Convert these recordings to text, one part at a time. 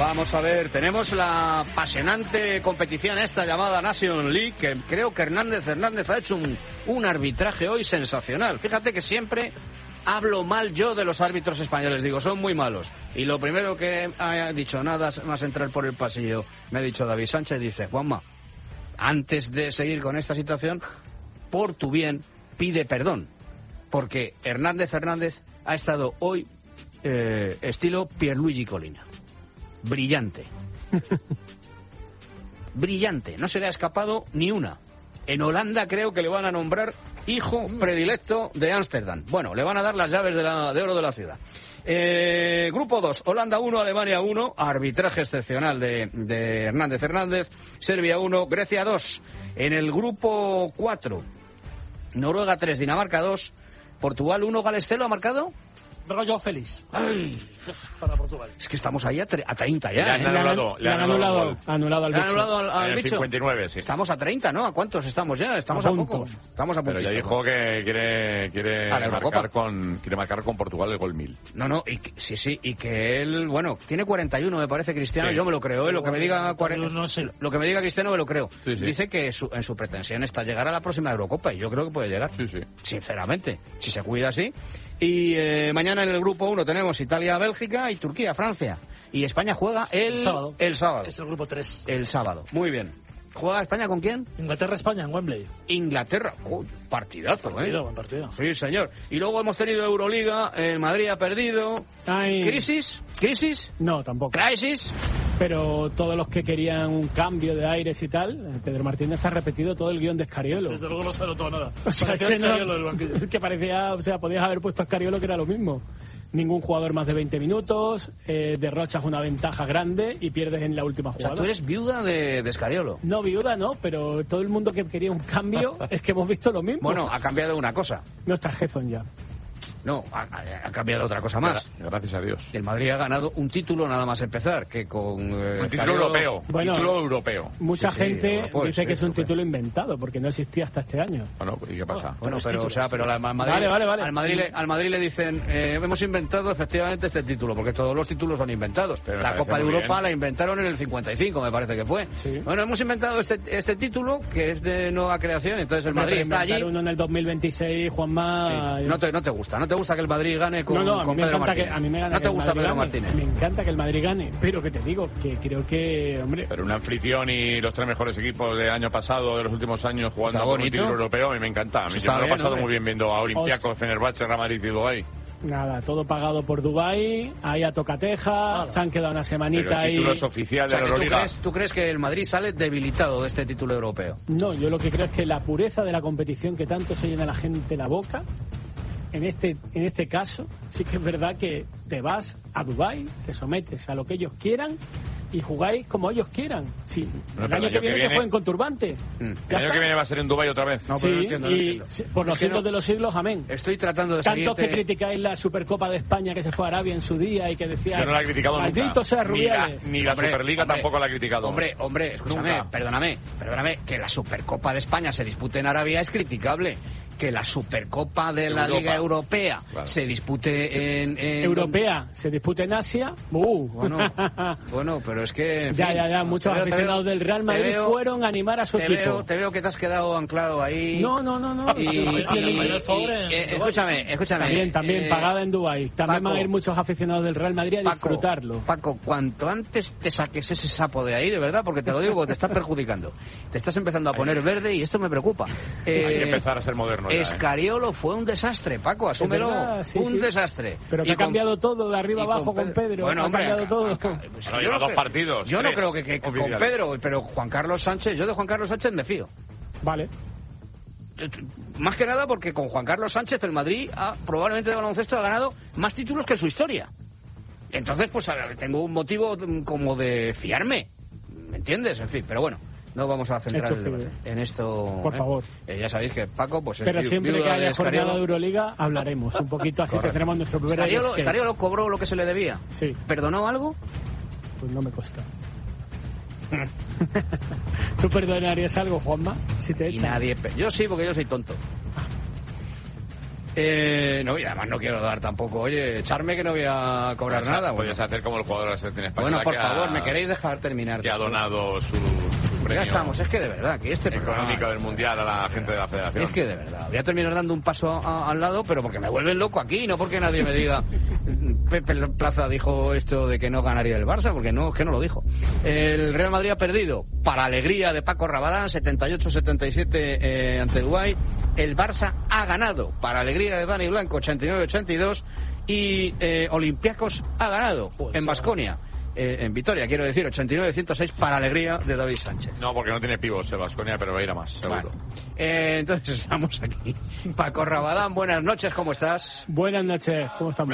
Vamos a ver, tenemos la apasionante competición esta llamada Nation League, que creo que Hernández ha hecho un arbitraje hoy sensacional. Fíjate que siempre hablo mal yo de los árbitros españoles, digo, son muy malos. Y lo primero que ha dicho, nada más entrar por el pasillo, me ha dicho David Sánchez, dice, Juanma, antes de seguir con esta situación, por tu bien, pide perdón. Porque Hernández ha estado hoy estilo Pierluigi Collina. Brillante. Brillante. No se le ha escapado ni una. En Holanda creo que le van a nombrar hijo predilecto de Ámsterdam. Bueno, le van a dar las llaves de oro de la ciudad. Grupo 2, Holanda 1, Alemania 1. Arbitraje excepcional de Hernández. Serbia 1, Grecia 2. En el grupo 4, Noruega 3, Dinamarca 2. Portugal 1, Gales 0. ¿Ha marcado? Rollo feliz. Ay, para Portugal. Es que estamos ahí a 30 ya. Le han anulado al bicho. 59, sí. Estamos a 30, ¿no? ¿A cuántos estamos ya? Estamos a pocos. Estamos a Pero ya dijo que quiere marcar con Portugal el gol 1000. No, sí, y que él, bueno, tiene 41, me parece, Cristiano, sí. Yo me lo creo, lo que me diga lo que me diga Cristiano me lo creo. Sí. Dice que en su pretensión está llegar a la próxima Eurocopa, y yo creo que puede llegar. Sí. Sinceramente, si se cuida así. Y mañana en el grupo 1 tenemos Italia-Bélgica y Turquía-Francia. Y España juega el sábado. Es el grupo 3. El sábado. Muy bien. ¿Juega España con quién? Inglaterra-España en Wembley. Inglaterra. Partidazo, buen partido. Sí, señor. Y luego hemos tenido Euroliga. El Madrid ha perdido. ¿Crisis? No, tampoco. ¿Crisis? Pero todos los que querían un cambio de aires y tal, Pedro Martínez ha repetido todo el guión de Scariolo. Desde luego no se ha notado nada. O sea, que parecía, o sea, podías haber puesto a Scariolo que era lo mismo. Ningún jugador más de 20 minutos, derrochas una ventaja grande y pierdes en la última jugada. O sea, tú eres viuda de Scariolo. No, viuda no, pero todo el mundo que quería un cambio es que hemos visto lo mismo. Bueno, ha cambiado una cosa. No está Gerson ya. No, ha cambiado otra cosa más. Gracias a Dios. El Madrid ha ganado un título nada más empezar, que con... un título europeo. Bueno, título europeo. Mucha gente dice que es un título inventado, porque no existía hasta este año. Bueno, ¿y qué pasa? Bueno, pero al Madrid, al Madrid le dicen, hemos inventado efectivamente este título, porque todos los títulos son inventados. Pero la Copa de Europa la inventaron en el 55, me parece que fue. Sí. Bueno, hemos inventado este título, que es de nueva creación, entonces el Madrid está allí. Uno en el 2026, Juanma... Sí. No te gusta que el Madrid gane con Pedro Martínez. A mí me no te gusta Pedro Martínez. Me encanta que el Madrid gane, pero que te digo, que creo que, hombre... Pero una anfitrión y los 3 mejores equipos del año pasado, de los últimos años, jugando por un título europeo, a mí me encanta. A mí siempre me lo he pasado muy bien viendo a Olympiacos, Fenerbahce, Real Madrid y Dubái. Nada, todo pagado por Dubái, ahí a tocateja, se han quedado una semanita ahí. El título es oficial de la Euroliga. ¿Tú crees que el Madrid sale debilitado de este título europeo? No, yo lo que creo es que la pureza de la competición, que tanto se llena la gente la boca, en este caso sí que es verdad que te vas a Dubái, te sometes a lo que ellos quieran y jugáis como ellos quieran. Sí, el año que viene que jueguen con turbante. El año que viene va a ser en Dubái otra vez. No, sí, por los siglos de los siglos, amén. Estoy tratando de Tantos que criticáis la Supercopa de España que se fue a Arabia en su día y que decía... Yo no la he criticado maldito sea Rubiales. Ni la Superliga tampoco la he criticado. Hombre, escúchame, perdóname, que la Supercopa de España se dispute en Arabia es criticable. Que la Supercopa de la Liga Europea se dispute en... Europea, se dispute en Asia. Bueno, pero es que... Ya, muchos aficionados del Real Madrid fueron a animar a su equipo. Te veo que te has quedado anclado ahí. No. Escúchame. También pagada en Dubái. También van a ir muchos aficionados del Real Madrid a disfrutarlo. Paco, cuanto antes te saques ese sapo de ahí, de verdad, porque te lo digo, porque te estás perjudicando. Te estás empezando a poner verde y esto me preocupa. Hay que empezar a ser moderno. Scariolo fue un desastre, Paco, asúmelo. Un desastre. Pero que ha cambiado todo de arriba abajo con Pedro. Bueno, ha cambiado todo. Lleva 2 partidos. Yo no creo que con Pedro, pero Juan Carlos Sánchez, yo de Juan Carlos Sánchez me fío. Vale. Más que nada porque con Juan Carlos Sánchez el Madrid probablemente de baloncesto ha ganado más títulos que en su historia. Entonces, pues tengo un motivo como de fiarme. ¿Me entiendes? En fin, pero bueno. No vamos a centrar el debate en esto. Por favor. Ya sabéis que Paco, pues pero siempre que haya jornada de Euroliga hablaremos un poquito, así tendremos nuestro primer... ¿Scariolo cobró lo que se le debía? Sí. ¿Perdonó algo? Pues no me consta. ¿Tú perdonarías algo, Juanma? Si te echan. Yo sí, porque yo soy tonto. No, y además no quiero dar tampoco, oye, echarme que no voy a cobrar nada. Podrías hacer como el jugador de la selección española. Bueno, por favor, ¿me queréis dejar terminar? Que ha donado su premio. Ya estamos, es que de verdad, que este económico del Mundial a la gente de la Federación. Es que de verdad, voy a terminar dando un paso al lado, pero porque me vuelven loco aquí, no porque nadie me diga. Pepe Plaza dijo esto de que no ganaría el Barça, porque no, es que no lo dijo. El Real Madrid ha perdido, para alegría de Paco Rabanal, 78-77 ante Dubái. El Barça ha ganado, para alegría de Dani Blanco, 89-82, y Olympiacos ha ganado en Baskonia. En Vitoria, quiero decir, 89-106 para alegría de David Sánchez. No, porque no tiene pivos el Baskonia, pero va a ir a más, seguro. Bueno, entonces estamos aquí. Paco Rabadán, buenas noches, ¿cómo estás? Buenas noches, ¿cómo estamos?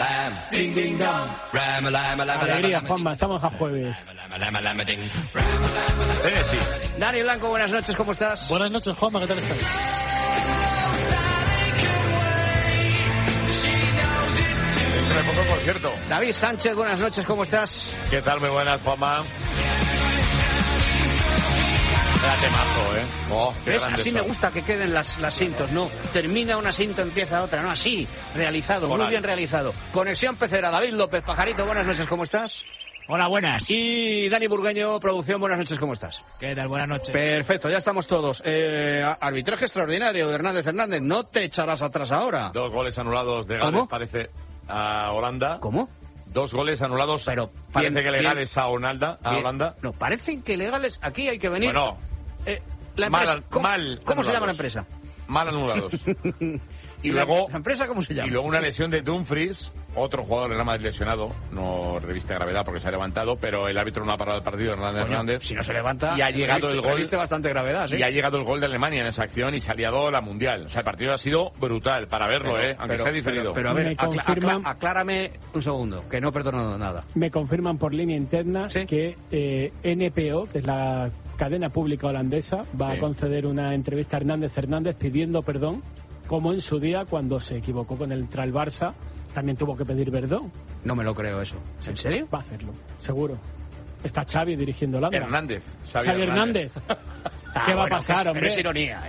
Alegría, Juanma, estamos a jueves. Dani Blanco, buenas noches, ¿cómo estás? Buenas noches, Juanma, ¿qué tal estás? Por cierto. David Sánchez, buenas noches, ¿cómo estás? ¿Qué tal? Muy buenas, Juanma. Era temazo, ¿eh? ¿Ves? Así me gusta que queden las cintos, ¿no? Termina una cinta, empieza otra, ¿no? Así, realizado, muy bien realizado. Conexión Pecera, David López, Pajarito, buenas noches, ¿cómo estás? Hola, buenas. Y Dani Burgueño, producción, buenas noches, ¿cómo estás? ¿Qué tal? Buenas noches. Perfecto, ya estamos todos. Arbitraje extraordinario de Hernández, no te echarás atrás ahora. 2 goles anulados de Gales, parece, a Holanda. ¿Cómo? 2 goles anulados, pero parece que legales a Holanda. No, parecen que legales. Aquí hay que venir. Bueno, la empresa, ¿cómo se llama la empresa? Mal anulados. ¿Y luego la empresa cómo se llama? Y luego una lesión de Dumfries, otro jugador de Real Madrid lesionado, no reviste gravedad porque se ha levantado, pero el árbitro no ha parado el partido, Hernández. Si no se levanta, y ha llegado el gol. Reviste bastante gravedad, ¿sí? Y ha llegado el gol de Alemania en esa acción y se ha liado la Mundial. O sea, el partido ha sido brutal para verlo, aunque sea diferido. Pero a ver, aclárame un segundo, que no he perdonado nada. Me confirman por línea interna que NPO, que es la cadena pública holandesa, va a conceder una entrevista a Hernández pidiendo perdón, como en su día cuando se equivocó con el Barça, también tuvo que pedir perdón. No me lo creo eso. ¿En serio? Va a hacerlo, seguro. Está Xavi dirigiendo Holanda. Xavi Hernández. ¿Qué va a pasar, hombre? Pero es ironía.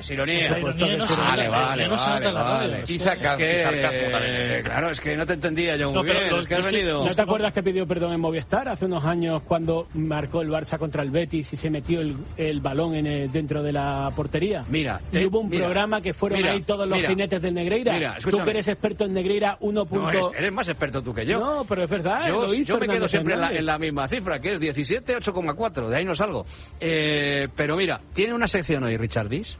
Vale. Y sarcasmo también. Claro, es que no te entendía yo muy bien. Es que has venido... ¿No te acuerdas que pidió perdón en Movistar hace unos años cuando marcó el Barça contra el Betis y se metió el balón dentro de la portería? Mira. Y hubo un programa que fueron ahí todos los jinetes del Negreira. Mira, tú que eres experto en Negreira, eres más experto tú que yo. No, pero es verdad. Yo me quedo siempre en la misma cifra, que es 17, 8,4. De ahí no salgo. Pero mira, tiene una sección hoy Richard Dis.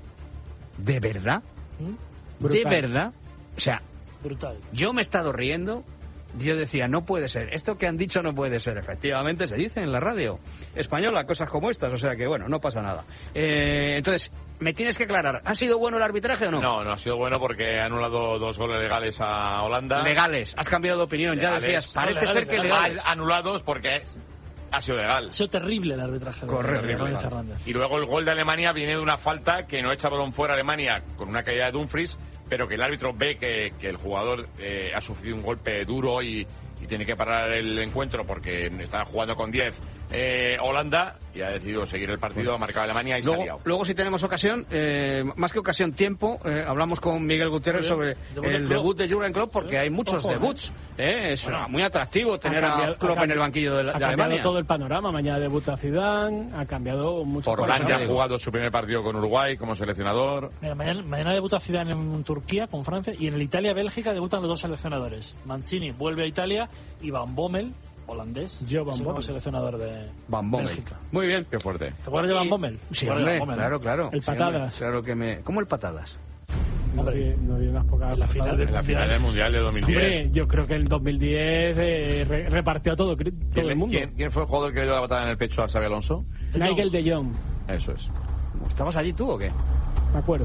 ¿De verdad? Brutal. ¿De verdad? O sea, brutal. Yo me he estado riendo. Yo decía, no puede ser. Esto que han dicho no puede ser. Efectivamente, se dice en la radio española cosas como estas. O sea que, bueno, no pasa nada. Entonces, me tienes que aclarar. ¿Ha sido bueno el arbitraje o no? No ha sido bueno porque ha anulado 2 goles legales a Holanda. Legales. Has cambiado de opinión. Legales. Ya decías, parece legales, ser que legales. Mal anulados porque... ha sido legal. Ha sido terrible el arbitraje. Correcto. Y luego el gol de Alemania viene de una falta que no echa balón fuera Alemania con una caída de Dumfries, pero que el árbitro ve que el jugador ha sufrido un golpe duro y tiene que parar el encuentro porque está jugando con 10 Holanda y ha decidido seguir el partido, ha marcado Alemania y se ha liado. Luego si tenemos ocasión, más que ocasión, tiempo, hablamos con Miguel Gutiérrez sobre el debut de Jürgen Klopp, porque hay muchos debuts. Es muy atractivo tener a Klopp en el banquillo de Alemania. Ha cambiado todo el panorama. Mañana debuta Zidane, ha cambiado mucho. Holanda ha jugado su primer partido con Uruguay como seleccionador. Mira, mañana debuta Zidane en Turquía con Francia, y en el Italia-Bélgica debutan los 2 seleccionadores. Mancini vuelve a Italia y Van Bommel, holandés, como seleccionador de Bélgica. Muy bien. Qué fuerte. ¿Te acuerdas de Van Bommel? Sí, hombre, claro. El Patadas. Claro que ¿Cómo el Patadas? No había unas pocas... En la final del Mundial de 2010. Hombre, yo creo que en 2010 repartió todo el mundo. ¿Quién fue el jugador que le dio la patada en el pecho a Xabi Alonso? Nigel de Jong. Eso es. ¿Estabas allí tú o qué? Me acuerdo.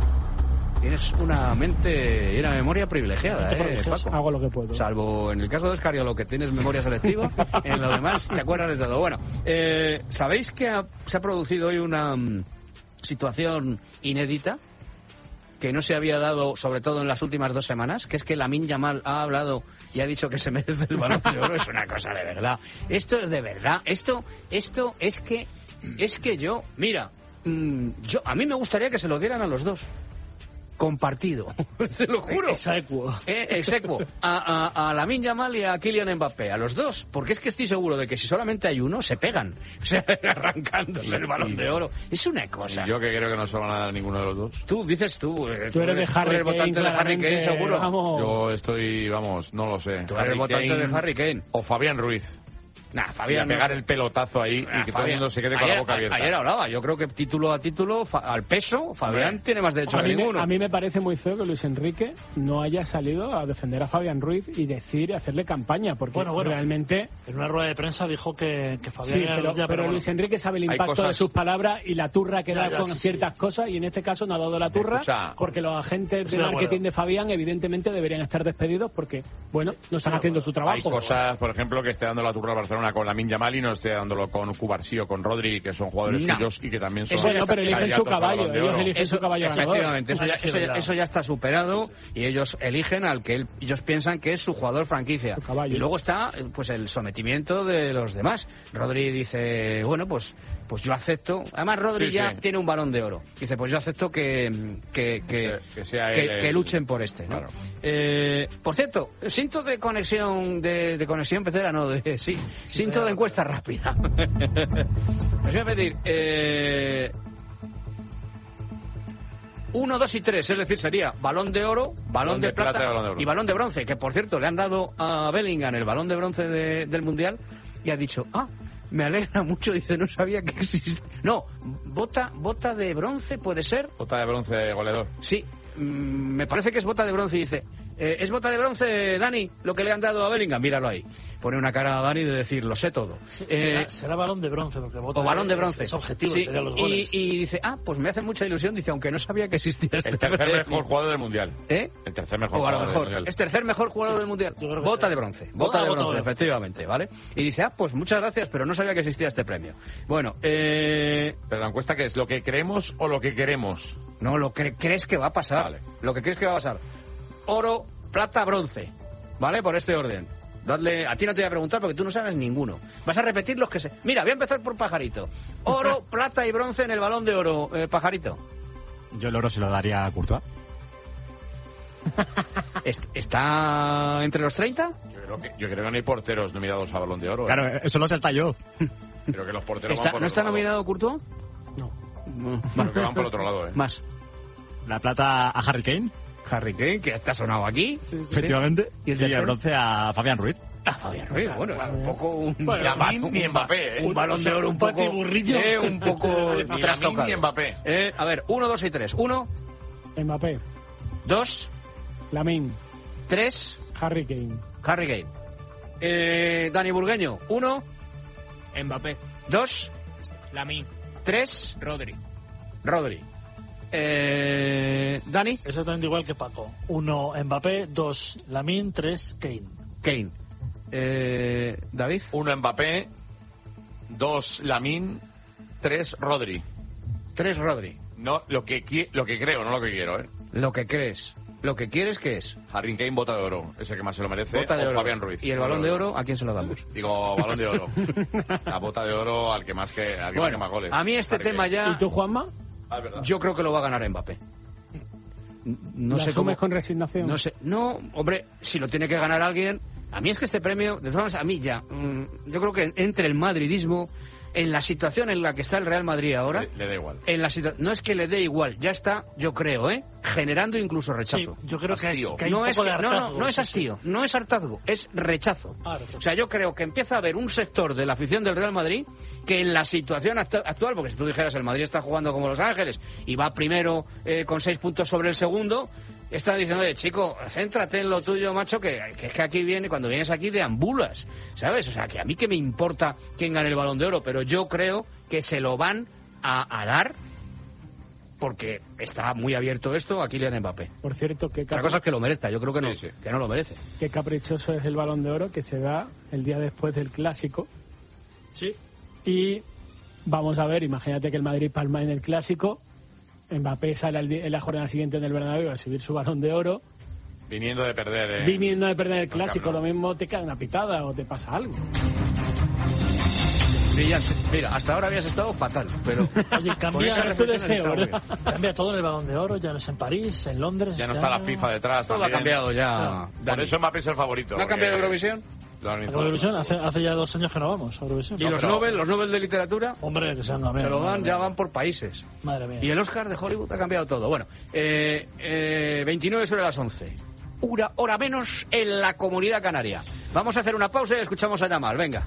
Tienes una mente y una memoria privilegiada, Paco? Hago lo que puedo. Salvo en el caso de Escariolo, que tienes memoria selectiva, en lo demás te acuerdas de todo. Bueno, ¿sabéis que se ha producido hoy una situación inédita que no se había dado, sobre todo en las últimas 2 semanas? Que es que Lamine Yamal ha hablado y ha dicho que se merece el Balón de Oro. Es una cosa de verdad. Esto es de verdad. Esto es que yo, mira, a mí me gustaría que se lo dieran a los dos. compartido, te lo juro. Exequo. A Lamine Yamal y a Kylian Mbappé, a los dos, porque es que estoy seguro de que si solamente hay uno, se pegan, o sea, arrancándose el Balón de Oro. Es una cosa. Yo que creo que no se van a dar ninguno de los dos. Tú eres de Harry Kane, votante de Harry Kane, seguro. Vamos. Yo estoy, no lo sé. Tú eres votante de Harry Kane. O Fabián Ruiz. Fabián, y a pegar el pelotazo ahí y que todo el mundo se quede con la boca abierta. Ayer hablaba, yo creo que título a título, al peso, Fabián tiene más derecho que ninguno. A mí me parece muy feo que Luis Enrique no haya salido a defender a Fabián Ruiz y decir, hacerle campaña, porque realmente... En una rueda de prensa dijo que Fabián... Sí, pero Luis Enrique sabe el impacto de sus palabras y la turra que da con ciertas cosas, y en este caso no ha dado la turra, porque los agentes de marketing de Fabián evidentemente deberían estar despedidos porque, no están haciendo su trabajo. Hay cosas, por ejemplo, que esté dando la turra a Barcelona con Lamine Yamal y no esté dándolo con Cubarsí o con Rodri, que son jugadores suyos y que también son... pero eligen su caballo, ellos eligen su caballo ganador. Efectivamente, eso ya está superado y ellos eligen al que ellos piensan que es su jugador franquicia. Y luego está pues el sometimiento de los demás. Rodri dice, pues yo acepto. Además, Rodri tiene un Balón de Oro. Dice, pues yo acepto que luchen por este, ¿no? Claro. Por cierto, cinto de conexión Pecera, cinto de encuesta rápida. Les voy a pedir 1, 2 y 3, es decir, sería Balón de Oro, Balón de Plata y Balón de Bronce, que por cierto le han dado a Bellingham el Balón de Bronce del Mundial y ha dicho, me alegra mucho, dice, no sabía que existía. No, bota de bronce, ¿puede ser? Bota de bronce goleador. Sí, me parece que es bota de bronce y dice, ¿es bota de bronce, Dani, lo que le han dado a Bellingham? Míralo ahí. Pone una cara a Dani de decir, lo sé todo. Será Balón de Bronce, porque o Balón de Bronce. Es objetivo, serían los goles. Y dice, pues me hace mucha ilusión, dice, aunque no sabía que existía el tercer mejor jugador del Mundial. El tercer mejor jugador del Mundial. Es tercer mejor jugador del Mundial. Bota de bronce. Bota de bronce, efectivamente, ¿vale? Y dice, pues muchas gracias, pero no sabía que existía este premio. Bueno, Pero la encuesta, ¿qué es? ¿Lo que creemos o lo que queremos? No, lo que crees que va a pasar. Vale. Lo que crees que va a pasar. Oro, plata, bronce. ¿Vale? Por este orden. Dadle, a ti no te voy a preguntar porque tú no sabes ninguno. Vas a repetir los que sé. Mira, voy a empezar por Pajarito. Oro, plata y bronce en el Balón de Oro, Pajarito. Yo el oro se lo daría a Courtois. ¿Está entre los 30? Yo creo que no hay porteros nominados a Balón de Oro. Claro, eso lo sé hasta yo. Creo que los porteros ¿No está nominado Courtois? No. Bueno, que van por otro lado, Más. La plata a Harry Kane. Harry Kane, que está sonado aquí. Sí. Efectivamente. Y el bronce a Fabián Ruiz. Fabián Ruiz, bueno, es un poco ni Mbappé, un Balón de Oro un poco un poco trastocado. Ni Mbappé. A ver, 1, 2 y 3. 1 Mbappé. 2 Lamine. 3 Harry Kane. Dani Burgueño. 1 Mbappé. 2 Lamine. 3 Rodri. Dani. Exactamente igual que Paco. 1 Mbappé, 2 Lamine, 3 Kane. David. 1 Mbappé, 2 Lamine, 3 Rodri. 3 Rodri. No, lo que creo, no lo que quiero, Lo que crees. Lo que quieres, ¿qué es? Harry Kane, bota de oro. Ese que más se lo merece. Bota de oro. Fabián Ruiz. ¿Y el Balón de Oro a quién se lo damos? Digo, Balón de Oro. La bota de oro al que más marque más goles. A mí este Harry tema Kane. ya... ¿Y tú, Juanma? Yo creo que lo va a ganar Mbappé. No sé cómo. Con resignación? No sé. No, hombre, si lo tiene que ganar alguien... A mí es que este premio, de todas maneras, a mí ya... yo creo que entre el madridismo... En la situación en la que está el Real Madrid ahora... Le da igual. No es que le dé igual, ya está, yo creo, generando incluso rechazo. Sí, yo creo que hay no un es poco de hartazgo. No es hastío, no es hartazgo, es rechazo. Rechazo. O sea, yo creo que empieza a haber un sector de la afición del Real Madrid que en la situación actual, porque si tú dijeras el Madrid está jugando como Los Ángeles y va primero con 6 puntos sobre el segundo... Está diciendo, chico, céntrate en lo tuyo, macho, que es que aquí cuando vienes aquí deambulas, ¿sabes? O sea, que a mí que me importa quién gane el Balón de Oro, pero yo creo que se lo van a dar porque está muy abierto esto a Kylian Mbappé. Por cierto, otra cosa es que lo merezca, yo creo que no, que no lo merece. Qué caprichoso es el Balón de Oro que se da el día después del Clásico. Sí. Y vamos a ver, imagínate que el Madrid palma en el Clásico... Mbappé sale en la jornada siguiente en el Bernabéu a subir su Balón de Oro Viniendo de perder. Viniendo de perder el clásico, lo mismo te cae una pitada o te pasa algo. Mira, hasta ahora habías estado fatal, pero... Oye, cambia todo en el Balón de Oro, ya no es en París, en Londres... Ya no está la FIFA detrás. Todo también ha cambiado ya. Por eso Mbappé es el favorito. ¿No ha cambiado Eurovisión? Eurovisión, hace ya 2 años que no vamos a Eurovisión. ¿Y los Nobel de literatura? Hombre, que sean se lo dan, ya van por países. Madre mía. Y el Oscar de Hollywood ha cambiado todo. Bueno, 29 sobre las 11. Una hora menos en la Comunidad Canaria. Vamos a hacer una pausa y escuchamos a Yamal. Venga.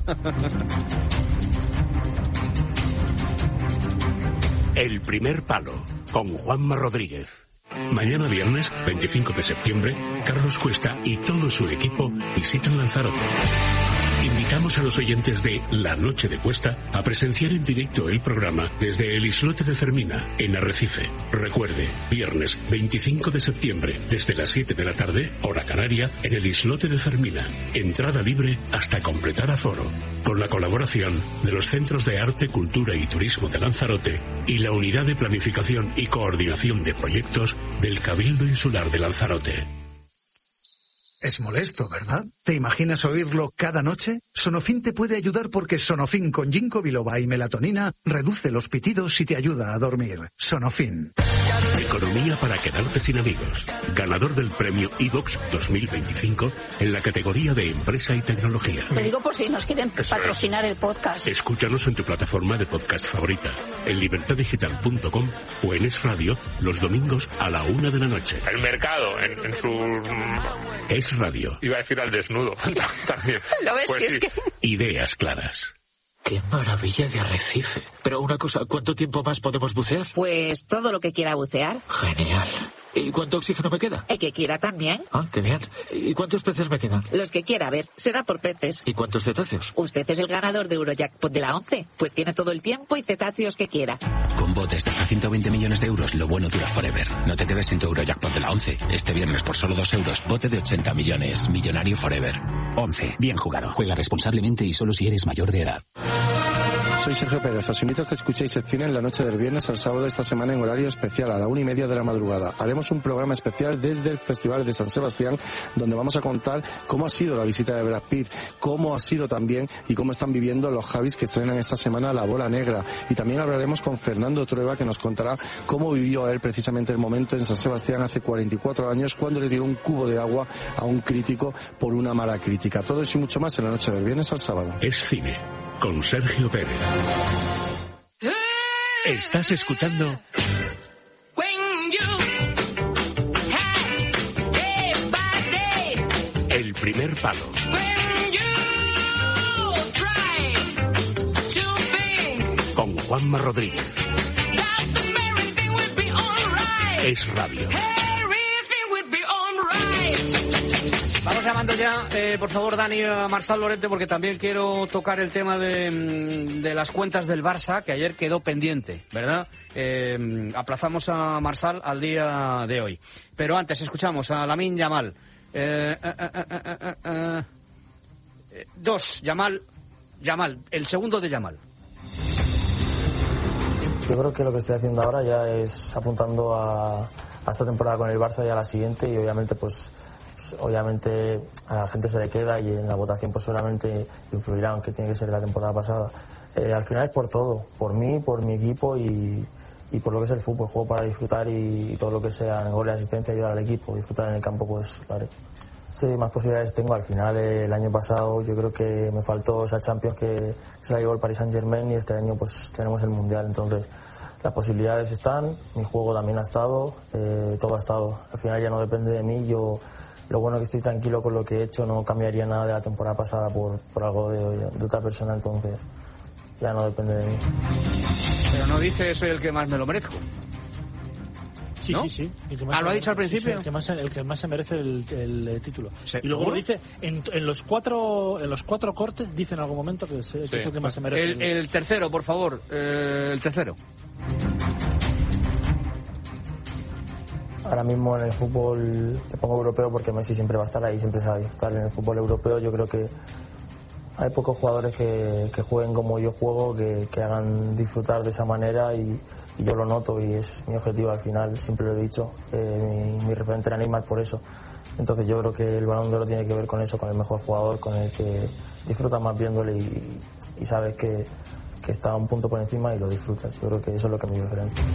El primer palo, con Juanma Rodríguez. Mañana viernes, 25 de septiembre, Carlos Cuesta y todo su equipo visitan Lanzarote. Invitamos a los oyentes de La Noche de Cuesta a presenciar en directo el programa desde el islote de Fermina, en Arrecife. Recuerde, viernes 25 de septiembre, desde las 7 de la tarde, hora canaria, en el islote de Fermina. Entrada libre hasta completar aforo. Con la colaboración de los Centros de Arte, Cultura y Turismo de Lanzarote y la Unidad de Planificación y Coordinación de Proyectos del Cabildo Insular de Lanzarote. Es molesto, ¿verdad? ¿Te imaginas oírlo cada noche? Sonofin te puede ayudar porque Sonofin con ginkgo biloba y melatonina reduce los pitidos y te ayuda a dormir. Sonofin. Economía para quedarte sin amigos. Ganador del premio iVox 2025 en la categoría de Empresa y Tecnología. Te digo por si nos quieren patrocinar el podcast. Escúchanos en tu plataforma de podcast favorita, en libertaddigital.com o en Es Radio los domingos a la 1 de la noche. El mercado en su... Es Radio. Iba a decir al desnudo también. ¿Lo ves? Pues que sí. es que... Ideas claras. ¡Qué maravilla de arrecife! Pero una cosa, ¿cuánto tiempo más podemos bucear? Pues todo lo que quiera bucear. Genial. ¿Y cuánto oxígeno me queda? El que quiera también. Ah, qué bien. ¿Y cuántos peces me quedan? Los que quiera, a ver, será por peces. ¿Y cuántos cetáceos? Usted es el ganador de Eurojackpot de la 11, pues tiene todo el tiempo y cetáceos que quiera. Con botes de hasta 120 millones de euros, lo bueno dura forever. No te quedes sin tu Eurojackpot de la 11. Este viernes por solo 2 euros, bote de 80 millones. Millonario forever. 11. Bien jugado. Juega responsablemente y solo si eres mayor de edad. Soy Sergio Pérez. Os invito a que escuchéis Sección en la noche del viernes al sábado de esta semana en horario especial a la 1:30 de la madrugada. Haremos un programa especial desde el Festival de San Sebastián, donde vamos a contar cómo ha sido la visita de Brad Pitt, cómo ha sido también y cómo están viviendo los Javis que estrenan esta semana La Bola Negra. Y también hablaremos con Fernando Trueba, que nos contará cómo vivió él precisamente el momento en San Sebastián hace 44 años, cuando le dieron un cubo de agua a un crítico por una mala crítica. Todo eso y mucho más en la noche del viernes al sábado. Es cine, con Sergio Pérez. Estás escuchando El primer palo. Con Juanma Rodríguez. Es Radio. Vamos llamando ya, por favor, Dani, a Marsal Lorente, porque también quiero tocar el tema de las cuentas del Barça, que ayer quedó pendiente, ¿verdad? Aplazamos a Marsal al día de hoy. Pero antes escuchamos a Lamine Yamal. Yamal, el segundo de Yamal. Yo creo que lo que estoy haciendo ahora ya es apuntando a esta temporada con el Barça y a la siguiente, y obviamente a la gente se le queda y en la votación pues solamente influirá, aunque tiene que ser la temporada pasada. Al final es por todo, por mí, por mi equipo y por lo que es el fútbol. Juego para disfrutar y todo lo que sea goles, asistencia, ayudar al equipo, disfrutar en el campo, pues lo haré. Sí, más posibilidades tengo. Al final, el año pasado yo creo que me faltó esa Champions que se la llevó el Paris Saint-Germain, y este año pues tenemos el Mundial. Entonces las posibilidades están, mi juego también ha estado, todo ha estado. Al final ya no depende de mí. Lo bueno es que estoy tranquilo con lo que he hecho, no cambiaría nada de la temporada pasada por algo de otra persona, entonces ya no depende de mí. Pero no dice soy el que más me lo merezco. Sí, ¿no? sí. ¿Lo ha dicho al principio? Sí, el que más se merece el título. ¿Sí? Y luego lo dice en los cuatro cortes, dice en algún momento que es el que más se merece. El tercero, por favor, el tercero. Ahora mismo en el fútbol te pongo europeo porque Messi siempre va a estar ahí, siempre se va a disfrutar. En el fútbol europeo yo creo que hay pocos jugadores que jueguen como yo juego, que hagan disfrutar de esa manera, y yo lo noto y es mi objetivo al final, siempre lo he dicho. Mi referente era Neymar por eso. Entonces yo creo que el Balón de Oro tiene que ver con eso, con el mejor jugador, con el que disfrutas más viéndole y sabes que está un punto por encima y lo disfrutas. Yo creo que eso es lo que me diferencia.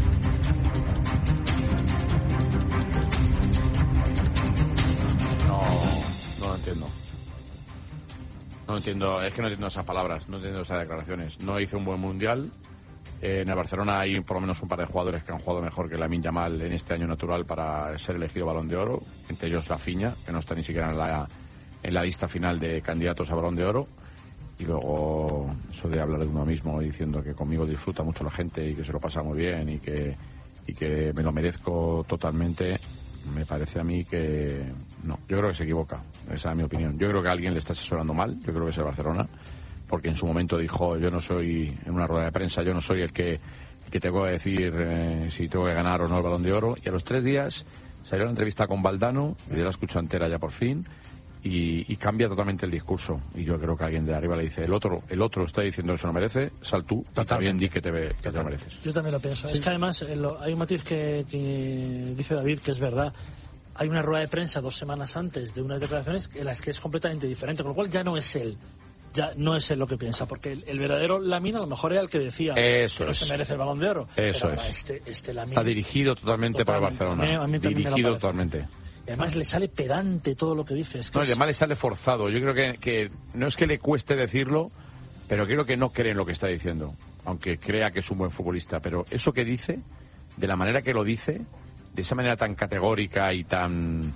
No lo entiendo. No entiendo, es que no entiendo esas palabras, no entiendo esas declaraciones. No hice un buen mundial. En el Barcelona hay por lo menos un par de jugadores que han jugado mejor que Lamine Yamal en este año natural para ser elegido Balón de Oro, entre ellos Rafinha, que no está ni siquiera en la lista final de candidatos a Balón de Oro. Y luego eso de hablar de uno mismo diciendo que conmigo disfruta mucho la gente y que se lo pasa muy bien y que me lo merezco totalmente, me parece a mí que no, yo creo que se equivoca, esa es mi opinión. Yo creo que alguien le está asesorando mal, yo creo que es el Barcelona, porque en su momento dijo, yo no soy, en una rueda de prensa, yo no soy el que tengo que decir si tengo que ganar o no el Balón de Oro, y a los 3 días salió la entrevista con Valdano, y yo la escucho entera ya por fin, y cambia totalmente el discurso, y yo creo que alguien de arriba le dice, el otro está diciendo que se lo merece, sal tú, y también di que te lo mereces. Yo también lo pienso. Sí. Es que además hay un matiz que dice David que es verdad. Hay una rueda de prensa 2 semanas antes de unas declaraciones en las que es completamente diferente, con lo cual ya no es él lo que piensa, porque el verdadero Lamine a lo mejor era el que decía que no se merece el Balón de Oro. Eso pero es. Este Lamine está dirigido totalmente para el Barcelona. Dirigido totalmente. Y además le sale pedante todo lo que dice. No, además le sale forzado. Yo creo que no es que le cueste decirlo, pero creo que no cree en lo que está diciendo, aunque crea que es un buen futbolista. Pero eso que dice, de la manera que lo dice, de esa manera tan categórica y tan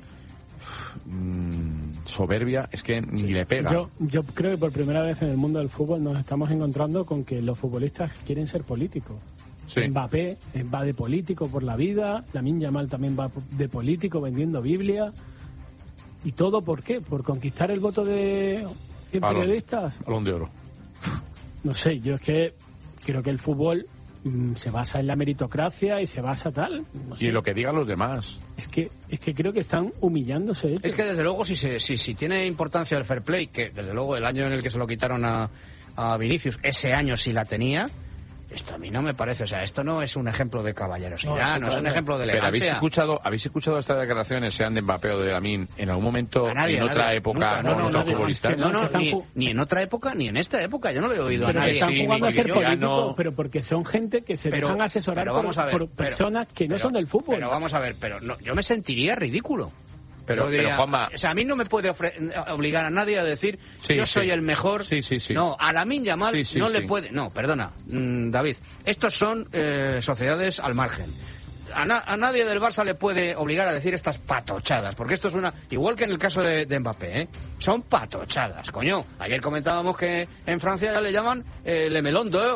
soberbia, es que ni le pega. Yo creo que por primera vez en el mundo del fútbol nos estamos encontrando con que los futbolistas quieren ser políticos. Sí. Mbappé va de político por la vida, Lamine Yamal también va de político vendiendo Biblia. ¿Y todo por qué? ¿Por conquistar el voto de 100 periodistas? Balón de Oro. No sé, yo es que creo que el fútbol se basa en la meritocracia y se basa tal. No sé. Y en lo que digan los demás. Es que creo que están humillándose. Es que desde luego si tiene importancia el fair play, que desde luego el año en el que se lo quitaron a Vinicius, ese año sí la tenía. Esto a mí no me parece, o sea, esto no es un ejemplo de caballerosidad, no es un ejemplo de elegancia. Pero ¿habéis escuchado estas declaraciones, sean de Mbappé o de Lamine, en algún momento, en otra época, con otro futbolista? Ni en otra época, ni en esta época, yo no le he oído pero a nadie. Están jugando a ser políticos, pero porque son gente que se dejan asesorar por personas que no son del fútbol. Pero vamos a ver, yo me sentiría ridículo. Pero Juanma, o sea, a mí no me puede obligar a nadie a decir yo soy el mejor. Sí. No, a Lamine Yamal no le puede. No, perdona, David. Estos son sociedades al margen. A nadie del Barça le puede obligar a decir estas patochadas, porque esto es igual que en el caso de Mbappé, son patochadas, coño. Ayer comentábamos que en Francia ya le llaman le melon d'or.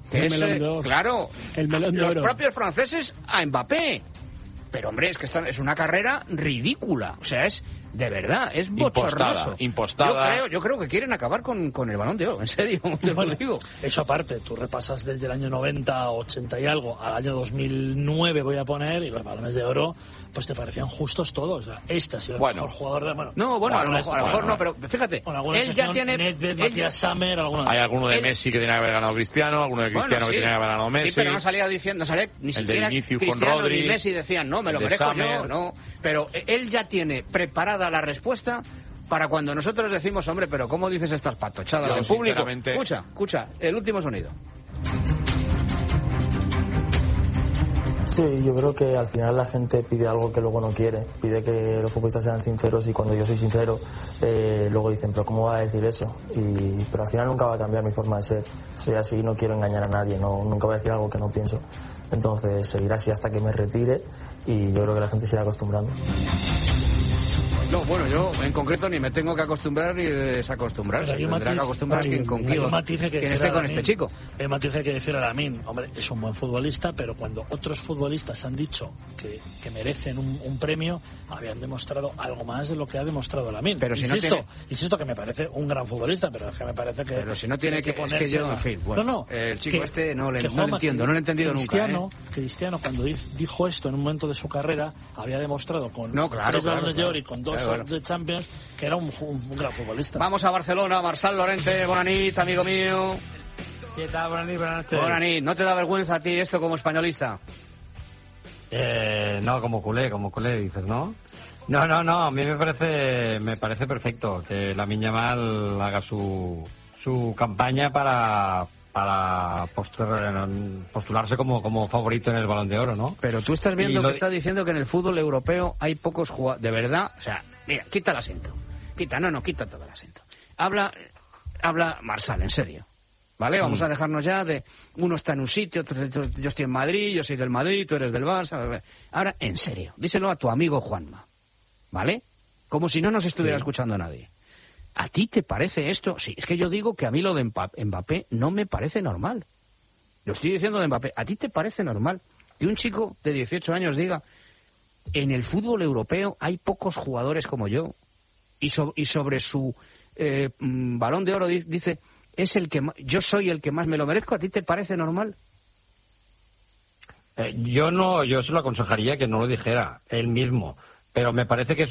Claro, los propios franceses a Mbappé. Pero, hombre, es que es una carrera ridícula. O sea, es de verdad, es bochornoso. Impostada. Yo creo que quieren acabar con el Balón de Oro, en serio, te lo digo. Eso aparte, tú repasas desde el año 90, 80 y algo, al año 2009 voy a poner, y los Balones de Oro, pues te parecían justos todos. O sea, este ha sido el mejor jugador de... a lo mejor no, pero fíjate, él ya tiene... Matías Sammer, hay alguno de Messi que tiene que haber ganado Cristiano, alguno de Cristiano que tiene que haber ganado Messi. Sí, pero no salía ni siquiera Cristiano ni Messi decían, no, me lo merezco yo, no. Pero él ya tiene preparada la respuesta para cuando nosotros decimos, hombre, pero ¿cómo dices estas patochadas en público? Escucha, el último sonido. Sí, yo creo que al final la gente pide algo que luego no quiere, pide que los futbolistas sean sinceros, y cuando yo soy sincero, luego dicen, pero ¿cómo va a decir eso? Pero al final nunca va a cambiar mi forma de ser, soy así, no quiero engañar a nadie, nunca voy a decir algo que no pienso, entonces seguiré así hasta que me retire, y yo creo que la gente se irá acostumbrando. No, bueno, yo en concreto ni me tengo que acostumbrar ni desacostumbrar. Tendrá que acostumbrar quien esté con este chico. El matiz que decir a Lamine, hombre, es un buen futbolista, pero cuando otros futbolistas han dicho que merecen un premio, habían demostrado algo más de lo que ha demostrado Lamine. Pero si insisto que me parece un gran futbolista, pero es que me parece que... Pero si no tiene que ponerse... Es que yo, en fin, bueno, el chico no le entiendo, no lo he entendido nunca. Cristiano, cuando dijo esto en un momento de su carrera, había demostrado con 3 Balones de Oro y con 2 de Champions, que era un gran futbolista. Vamos a Barcelona, Marçal Llorente, bona nit, amigo mío. ¿Qué tal? Bona nit, buenas noches. Bona nit, ¿no te da vergüenza a ti esto como españolista? No, como culé dices, ¿no? No, a mí me parece perfecto que Lamine Yamal haga su campaña para postularse como favorito en el Balón de Oro, ¿no? Pero tú estás viendo que está diciendo que en el fútbol europeo hay pocos jugadores, de verdad, o sea, mira, quita el asiento. Quita todo el asiento. Habla Marsal, en serio. ¿Vale? Vamos a dejarnos ya de uno está en un sitio, yo estoy en Madrid, yo soy del Madrid, tú eres del Barça. Ahora, en serio, díselo a tu amigo Juanma, ¿vale? Como si no nos estuviera escuchando nadie. ¿A ti te parece esto? Sí, es que yo digo que a mí lo de Mbappé no me parece normal. Lo estoy diciendo de Mbappé. ¿A ti te parece normal que un chico de 18 años diga en el fútbol europeo hay pocos jugadores como yo? Y sobre su Balón de Oro dice... yo soy el que más me lo merezco. ¿A ti te parece normal? Yo se lo aconsejaría que no lo dijera él mismo, pero me parece que es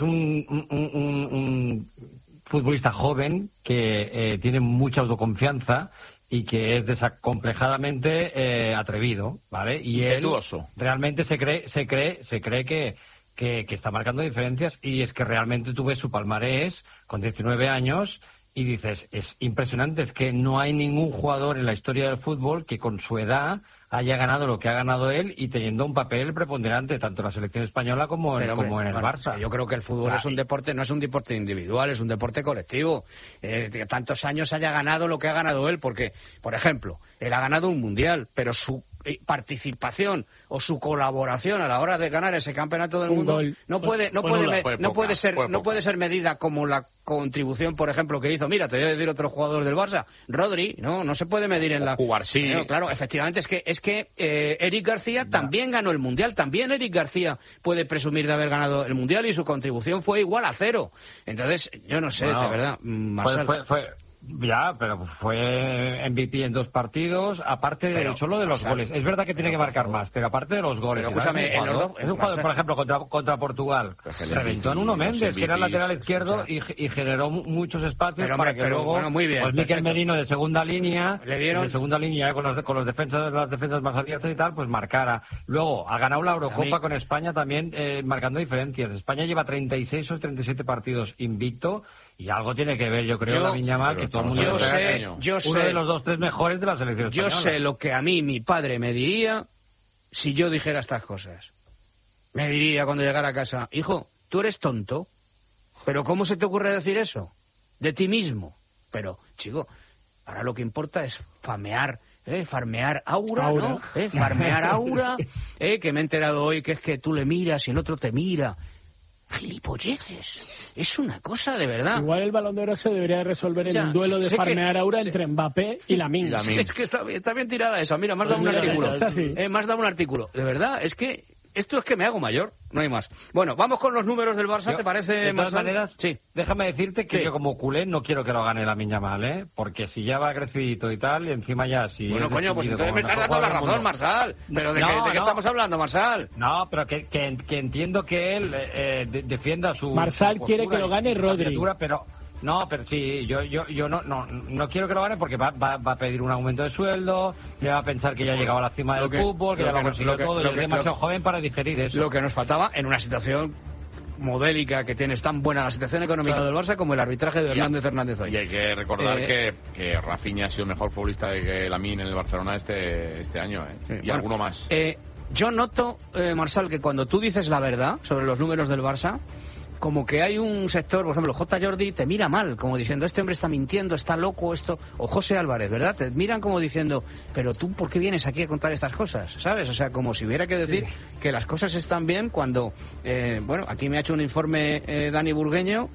un futbolista joven que tiene mucha autoconfianza y que es desacomplejadamente atrevido, ¿vale? Y él realmente se cree que está marcando diferencias, y es que realmente tú ves su palmarés con 19 años y dices, es impresionante, es que no hay ningún jugador en la historia del fútbol que con su edad haya ganado lo que ha ganado él y teniendo un papel preponderante tanto en la selección española como en el Barça. Yo creo que el fútbol es un deporte, no es un deporte individual, es un deporte colectivo. Que tantos años haya ganado lo que ha ganado él, porque, por ejemplo, él ha ganado un mundial, pero su participación o su colaboración a la hora de ganar ese campeonato del mundo no puede ser medida como la contribución, por ejemplo, que hizo. Mira, te voy a decir otro jugador del Barça, Rodri, no se puede medir en la jugar, sí. Claro, efectivamente es que Eric García también ganó el mundial, también Eric García puede presumir de haber ganado el mundial y su contribución fue igual a 0. Entonces, yo no sé, de verdad, Marcel. Pero fue MVP en 2 partidos, aparte solo de los goles. Es verdad que tiene que marcar más, pero aparte de los goles. Pero escúchame, es un jugador, por ejemplo, contra Portugal. Reventó a Nuno Méndez, que era el lateral izquierdo, y generó muchos espacios para que luego Mikel Merino de segunda línea, con las defensas más abiertas y tal, pues marcara. Luego, ha ganado la Eurocopa con España también, marcando diferencias. España lleva 36 o 37 partidos invicto. Y algo tiene que ver, yo creo, Lamine Yamal, que todo el mundo uno de los 2-3 mejores de la selección española. Yo sé lo que a mí mi padre me diría si yo dijera estas cosas. Me diría cuando llegara a casa, hijo, tú eres tonto, pero ¿cómo se te ocurre decir eso? De ti mismo. Pero, chico, ahora lo que importa es farmear aura, ¿no? Farmear aura, que me he enterado hoy que es que tú le miras y el otro te mira. Gilipolleces. Es una cosa de verdad. Igual el Balón de Oro se debería resolver en un duelo de farmear aura entre Mbappé y Lamine. Es que está bien tirada esa. Mira, me has dado un artículo. Me has dado un artículo. De verdad, es que esto es que me hago mayor. No hay más. Bueno, vamos con los números del Barça, ¿te parece? De todas maneras, sí. Déjame decirte que yo como culé no quiero que lo gane Lamine Yamal, ¿eh? Porque si ya va crecidito y tal, y encima ya si... Bueno, coño, pues entonces me estás dando la razón, Marsal. Pero ¿de qué estamos hablando, Marsal? No, pero que entiendo que él defienda su... Marsal quiere que lo gane Rodri. Pero... No, pero sí, yo no quiero que lo gane porque va a pedir un aumento de sueldo, le va a pensar que ya ha llegado a la cima del fútbol, que ya lo ha conseguido todo, y es demasiado joven para digerir eso. Lo que nos faltaba en una situación modélica que tienes tan buena la situación económica del Barça como el arbitraje de Hernández hoy. Y hay que recordar que Rafinha ha sido el mejor futbolista que Lamine en el Barcelona este año, y alguno más. Yo noto, Marsal, que cuando tú dices la verdad sobre los números del Barça, como que hay un sector, por ejemplo, J. Jordi te mira mal, como diciendo, este hombre está mintiendo, está loco, esto, o José Álvarez, ¿verdad? Te miran como diciendo, pero tú, ¿por qué vienes aquí a contar estas cosas? ¿Sabes? O sea, como si hubiera que decir que las cosas están bien cuando, aquí me ha hecho un informe Dani Burgueño,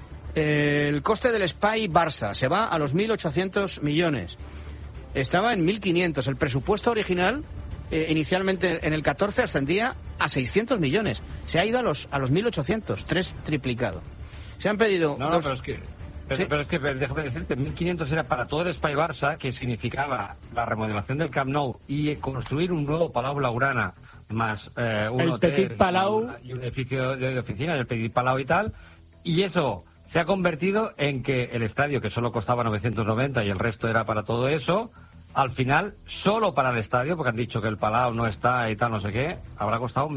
el coste del Spy Barça se va a los 1.800 millones. Estaba en 1.500. El presupuesto original, inicialmente en el 14, ascendía a 600 millones. Se ha ido a los 1.800, triplicado. Se han pedido... Pero es que déjame decirte, 1.500 era para todo el Spy Barça, que significaba la remodelación del Camp Nou y construir un nuevo Palau Blaugrana, más un hotel Petit Palau y un edificio de oficina, el Petit Palau y tal, y eso se ha convertido en que el estadio, que solo costaba 990 y el resto era para todo eso, al final, solo para el estadio, porque han dicho que el Palau no está y tal, no sé qué, habrá costado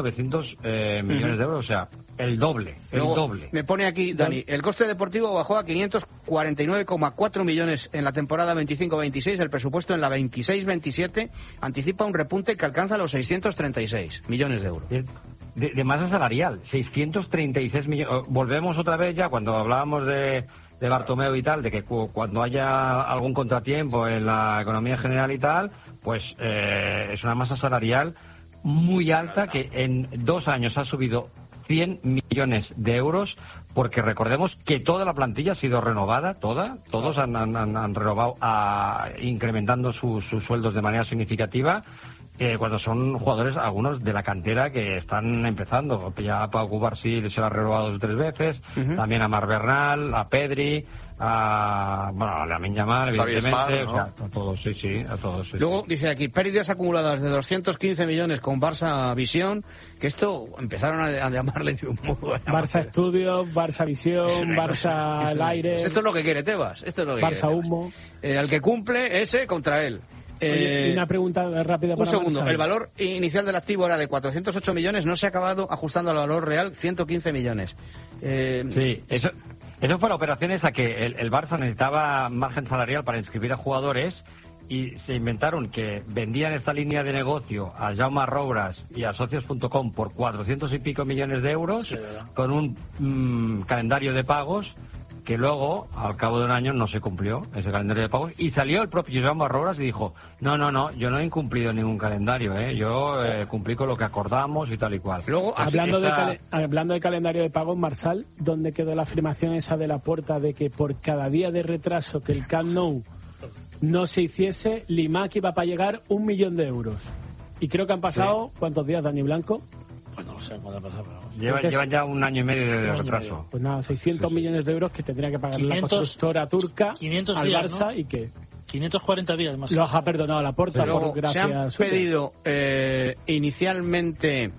1.900 millones de euros, o sea, el doble. Me pone aquí, Dani, el coste deportivo bajó a 549,4 millones en la temporada 25-26, el presupuesto en la 26-27 anticipa un repunte que alcanza los 636 millones de euros. De masa salarial, 636 millones. Volvemos otra vez ya, cuando hablábamos de Bartomeu y tal, de que cuando haya algún contratiempo en la economía general y tal, pues es una masa salarial muy alta que en 2 años ha subido 100 millones de euros, porque recordemos que toda la plantilla ha sido renovada, todos han renovado incrementando sus sueldos de manera significativa, cuando son jugadores, algunos de la cantera que están empezando. Ya Pau Cubarsí se lo ha renovado 2 o 3 veces, también a Marc Bernal, a Pedri, a Lamine Yamal, evidentemente, o sea, a todos, a todos. Luego dice aquí, pérdidas acumuladas de 215 millones con Barça Visión, que esto empezaron a llamarle de un modo. Barça Estudios, Barça Visión, Barça al aire. Esto es lo que quiere Tebas, Barça Humo. Al que cumple, ese contra él. Oye, una pregunta rápida para un segundo. Marcel. El valor inicial del activo era de 408 millones, no se ha acabado ajustando al valor real, 115 millones. Sí, eso fue la operación esa que el Barça necesitaba margen salarial para inscribir a jugadores y se inventaron que vendían esta línea de negocio a Jaume Roures y a socios.com por 400 y pico millones de euros, con un calendario de pagos que luego, al cabo de un año, no se cumplió ese calendario de pagos, y salió el propio Jaume Roures y dijo, no, yo no he incumplido ningún calendario, yo cumplí con lo que acordamos y tal y cual. Luego, hablando de calendario de pagos, Marsal, ¿dónde quedó la afirmación esa de Laporta de que por cada día de retraso que el Camp Nou no se hiciese, Limac iba para llegar 1 millón de euros? Y creo que han pasado, ¿cuántos días, Dani Blanco? Pues no lo sé cuándo ha pasado. Llevan ya 1 año y medio de retraso. Pues nada, 600 millones de euros que tendría que pagar 500, la constructora turca 500 al días, Barça, ¿no? Y que 540 días más. Los ha perdonado a Laporta por gracia se han suya. pedido inicialmente,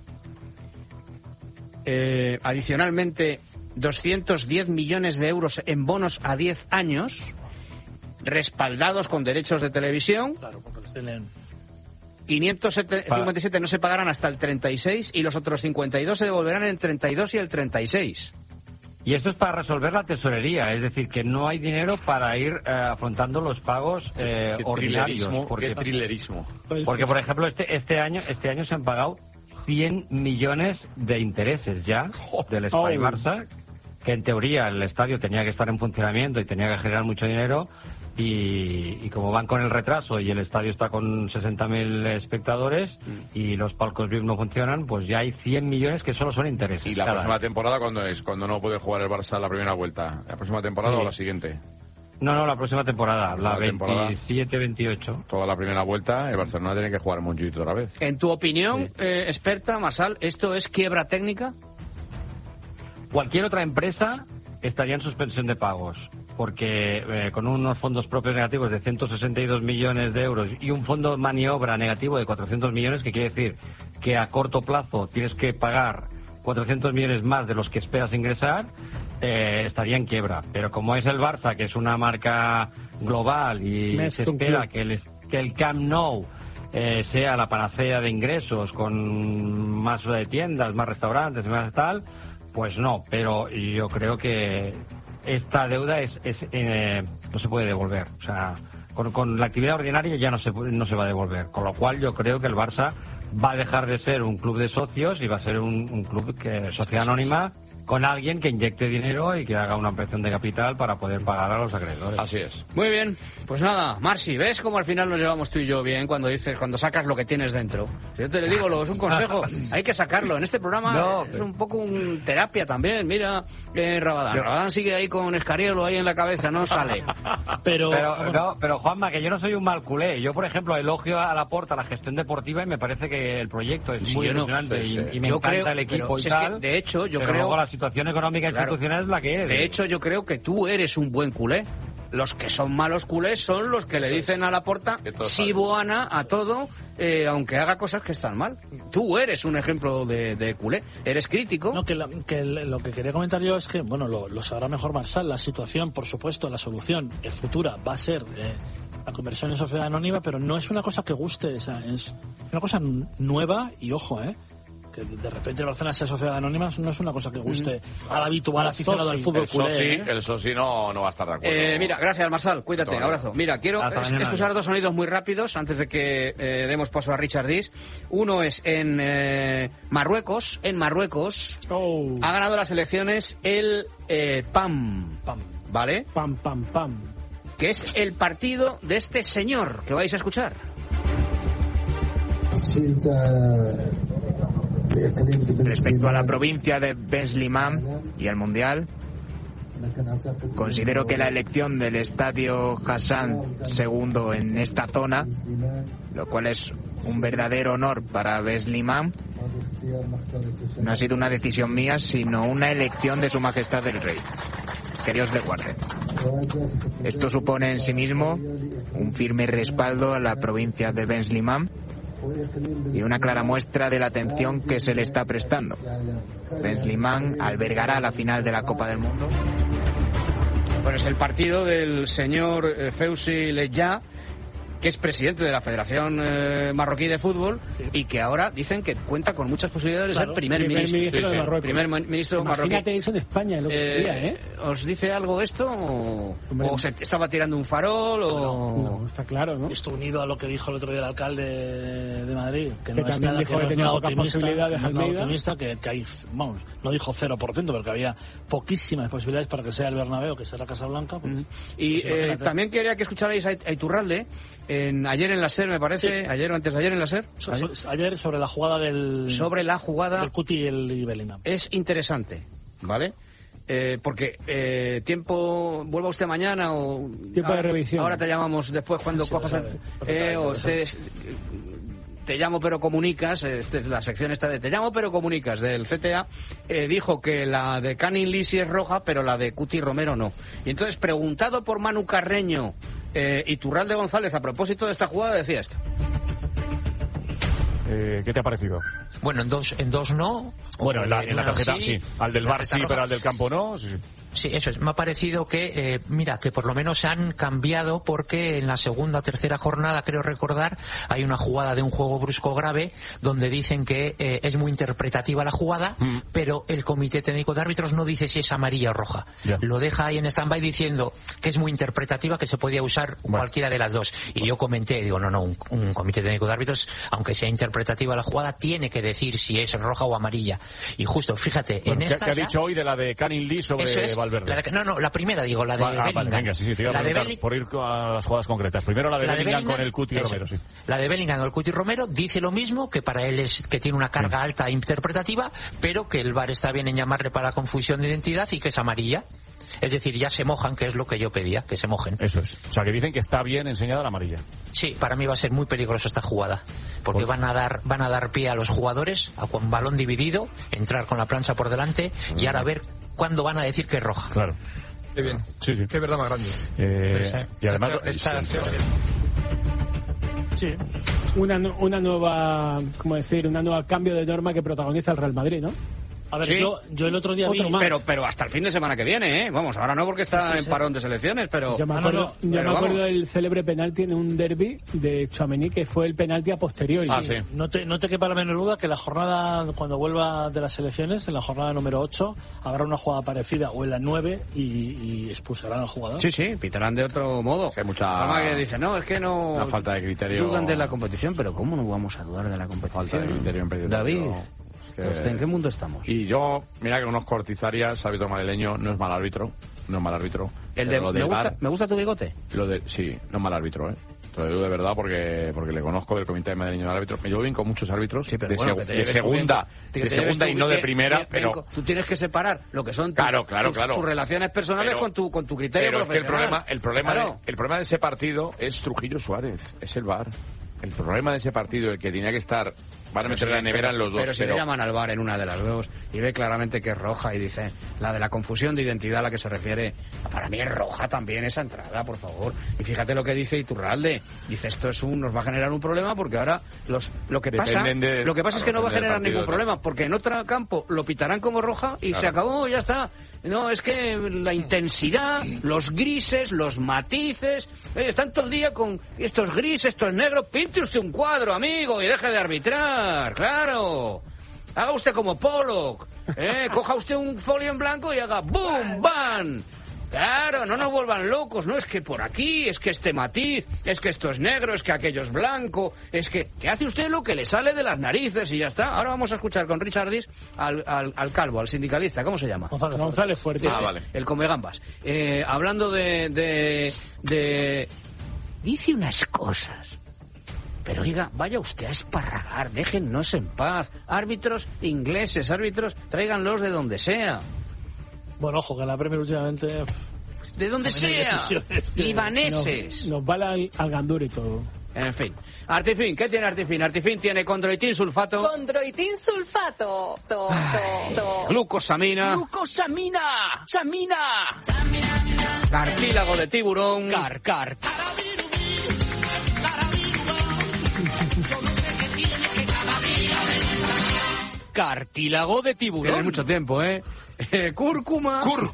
adicionalmente, 210 millones de euros en bonos a 10 años, respaldados con derechos de televisión. Claro, porque los tienen. 557 no se pagarán hasta el 36 y los otros 52 se devolverán en el 32 y el 36. Y esto es para resolver la tesorería, es decir, que no hay dinero para ir afrontando los pagos ordinarios. Qué trilerismo. Porque, por ejemplo, este año se han pagado 100 millones de intereses ya del Espai Barça, que en teoría el estadio tenía que estar en funcionamiento y tenía que generar mucho dinero. Y como van con el retraso y el estadio está con 60.000 espectadores y los palcos VIP no funcionan, pues ya hay 100 millones que solo son intereses. ¿Y la próxima temporada cuándo es? ¿Cuándo no puede jugar el Barça la primera vuelta? ¿La próxima temporada o la siguiente? No, la próxima temporada, la 27-28. Toda la primera vuelta el Barcelona tiene que jugar Montjuïc otra vez. En tu opinión, experta, Marsal, ¿esto es quiebra técnica? Cualquier otra empresa estaría en suspensión de pagos, porque con unos fondos propios negativos de 162 millones de euros y un fondo de maniobra negativo de 400 millones, que quiere decir que a corto plazo tienes que pagar 400 millones más de los que esperas ingresar, estaría en quiebra. Pero como es el Barça, que es una marca global y se espera que el Camp Nou sea la panacea de ingresos, con más tiendas, más restaurantes, más tal, pues no. Pero yo creo que esta deuda no se puede devolver. O sea, con la actividad ordinaria ya no se va a devolver. Con lo cual yo creo que el Barça va a dejar de ser un club de socios y va a ser un club sociedad anónima, con alguien que inyecte dinero y que haga una ampliación de capital para poder pagar a los acreedores. Así es. Muy bien, pues nada, Marci, ¿ves cómo al final nos llevamos tú y yo bien cuando sacas lo que tienes dentro? Si yo te le digo, es un consejo, hay que sacarlo. En este programa es un poco terapia también. Mira, Rabadán sigue ahí con Escariolo ahí en la cabeza, no sale. Pero Juanma, que yo no soy un mal culé. Yo, por ejemplo, elogio a Laporta la gestión deportiva y me parece que el proyecto es muy ilusionante y me encanta el equipo y tal. De hecho, yo creo... Luego la situación económica institucional es la que es. De hecho, yo creo que tú eres un buen culé. Los que son malos culés son los que le dicen a Laporta sí buana a todo, aunque haga cosas que están mal. Tú eres un ejemplo de culé. Eres crítico. No, lo que quería comentar yo es que, bueno, lo sabrá mejor Marsal. La situación, por supuesto, la solución futura va a ser la conversión en sociedad anónima, pero no es una cosa que guste, es una cosa nueva y ojo, que de repente el Barcelona sea sociedad anónima no es una cosa que guste al habitual aficionado al fútbol culé. El Sosi no va a estar de acuerdo. Mira, gracias Marsal, cuídate, abrazo. Mira, quiero escuchar dos sonidos muy rápidos antes de que demos paso a Richard Dis. Uno es en Marruecos. En Marruecos ha ganado las elecciones el PAM, ¿vale? PAM, que es el partido de este señor que vais a escuchar. Respecto a la provincia de Ben Slimane y el Mundial, considero que la elección del Estadio Hassan II en esta zona, lo cual es un verdadero honor para Ben Slimane, no ha sido una decisión mía, sino una elección de Su Majestad el Rey. Que Dios le guarde. Esto supone en sí mismo un firme respaldo a la provincia de Ben Slimane y una clara muestra de la atención que se le está prestando. Ben Slimane albergará la final de la Copa del Mundo. Bueno, es el partido del señor Fewzi Leja, que es presidente de la Federación Marroquí de Fútbol y que ahora dicen que cuenta con muchas posibilidades de ser primer ministro de Marruecos. Primer ministro marroquí. Imagínate eso en España, lo que sería, ¿Os dice algo esto? ¿O se estaba tirando un farol? No, está claro, ¿no? Esto unido a lo que dijo el otro día el alcalde de Madrid, que no es también nada, dijo que tenía pocas posibilidades, optimista, que hay, vamos, no dijo 0%, pero que había poquísimas posibilidades para que sea el Bernabéu, que sea la Casa Blanca. Pues, y también quería que escucharais a Iturralde, ayer en la SER, me parece, ayer o antes de ayer en la SER. Ayer sobre la jugada del Cuti y Bellingham. Es interesante, ¿vale? Porque vuelva usted mañana o tiempo de revisión. Ahora te llamamos después cuando cojas te llamo pero comunicas, la sección esta de te llamo pero comunicas del CTA, dijo que la de Canin Lee sí es roja, pero la de Cuti Romero no. Y entonces, preguntado por Manu Carreño, Iturralde González a propósito de esta jugada decía esto. ¿Qué te ha parecido? Bueno, en dos no. Bueno, en la tarjeta sí. Al del VAR sí, pero al del campo no. Sí, eso es. Me ha parecido que, que por lo menos se han cambiado porque en la segunda o tercera jornada, creo recordar, hay una jugada de un juego brusco grave donde dicen que es muy interpretativa la jugada, pero el Comité Técnico de Árbitros no dice si es amarilla o roja. Yeah. Lo deja ahí en stand-by diciendo que es muy interpretativa, que se podía usar cualquiera de las dos. Y yo comenté, digo, no, un Comité Técnico de Árbitros, aunque sea interpretativa la jugada, tiene que decir si es roja o amarilla. Y justo, fíjate, en esta... ¿Qué ha dicho hoy de la de Canin Lee sobre Valverde? La primera, digo, la de Bellingham. Venga, sí, te iba a preguntar por ir a las jugadas concretas. Primero la de Bellingham con el Cuti Romero, sí. La de Bellingham con el Cuti Romero dice lo mismo, que para él es que tiene una carga alta interpretativa, pero que el VAR está bien en llamarle para confusión de identidad y que es amarilla. Es decir, ya se mojan, que es lo que yo pedía, que se mojen. Eso es. O sea, que dicen que está bien enseñada la amarilla. Sí, para mí va a ser muy peligrosa esta jugada, porque van a dar pie a los jugadores, a con balón dividido, entrar con la plancha por delante y ahora ver cuándo van a decir que es roja. Claro. Qué bien. Sí. Qué verdad más grande. Y además... Sí. Una nueva, ¿cómo decir? Una nueva cambio de norma que protagoniza el Real Madrid, ¿no? A ver, yo el otro día vi... Pero hasta el fin de semana que viene, ¿eh? Vamos, ahora no porque está en parón de selecciones, pero... Yo me acuerdo del célebre penalti en un derbi de Tchouaméni, que fue el penalti a posteriori. Sí. No te quepa la menor duda que la jornada, cuando vuelva de las selecciones, en la jornada número 8, habrá una jugada parecida, o en la 9, y expulsarán al jugador. Sí, pitarán de otro modo. Hay mucha... que dice, no, es que no... Una falta de criterio... Dudan de la competición, pero ¿cómo no vamos a dudar de la competición? Falta de criterio en David... ¿En qué mundo estamos? Y yo, mira que unos Cortizarias, árbitro madrileño, no es mal árbitro. ¿Me gusta tu bigote? Sí, no es mal árbitro, ¿eh? Te lo digo de verdad porque le conozco del Comité madrileño de árbitros. Me llevo bien con muchos árbitros de segunda y no de primera, pero... Tú tienes que separar lo que son tus relaciones personales con tu criterio profesional. El problema de ese partido es Trujillo Suárez, es el VAR. el problema de ese partido, el que tenía que estar, van a meter la nevera en los dos. Pero si le llaman al VAR en una de las dos y ve claramente que es roja y dice, la de la confusión de identidad a la que se refiere, para mí es roja también esa entrada, por favor. Y fíjate lo que dice Iturralde, dice esto nos va a generar un problema porque ahora lo que pasa es que no va a generar ningún problema, porque en otro campo lo pitarán como roja y se acabó, ya está. No, es que la intensidad, los grises, los matices, están todo el día con estos grises, estos negros. Pinte usted un cuadro, amigo, y deje de arbitrar, claro. Haga usted como Pollock, coja usted un folio en blanco y haga ¡boom! ¡Bam! Claro, no nos vuelvan locos, no es que por aquí, es que este matiz, es que esto es negro, es que aquello es blanco, es que hace usted lo que le sale de las narices y ya está. Ahora vamos a escuchar con Richard Dis al calvo, al sindicalista, ¿cómo se llama? González Fuerte. Vale. El come gambas. Hablando de... Dice unas cosas... Pero oiga, vaya usted a esparragar, déjennos en paz. Árbitros ingleses, tráiganlos de donde sea. Bueno, ojo, que la Premier últimamente... De donde sea, libaneses. Nos vale al gandur y todo. En fin. Artifin, ¿qué tiene Artifin? Artifin tiene condroitin sulfato. Condroitin sulfato. Glucosamina. Samina. Cartílago de tiburón. Car. Cartílago de tiburón. Tiene mucho tiempo, cúrcuma. Cur.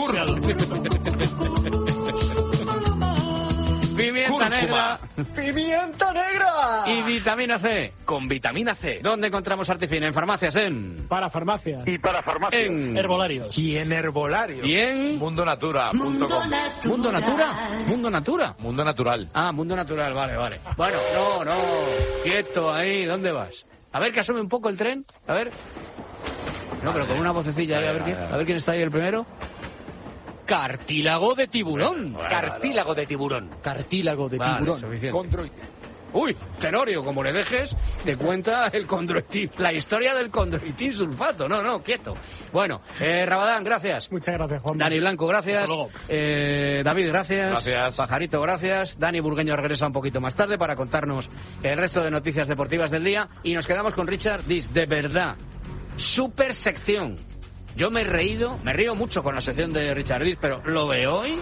Pimienta negra. ¡Pimienta negra! Y vitamina C. Con vitamina C. ¿Dónde encontramos Artifin? En farmacias, Para farmacias. Y para farmacias. En herbolarios. Y en herbolarios. Y en... Mundonatura.com. ¿Mundo Natura? Mundo Natural. Ah, Mundo Natural, vale. Bueno, no. Quieto ahí, ¿dónde vas? A ver, que asome un poco el tren. A ver. No, pero con una vocecilla ahí, a ver quién está ahí el primero. Cartílago de tiburón. Cartílago de tiburón. Suficiente. Uy, Tenorio, como le dejes, te cuenta el condroitin, la historia del condroitin sulfato. No, quieto. Bueno, Rabadán, gracias. Muchas gracias, Juan. Dani Blanco, gracias. Hasta luego. David, gracias. Gracias. Pajarito, gracias. Dani Burgueño regresa un poquito más tarde para contarnos el resto de noticias deportivas del día. Y nos quedamos con Richard Dis, de verdad. Super sección. Yo me río mucho con la sección de Richard Dis, pero lo de hoy...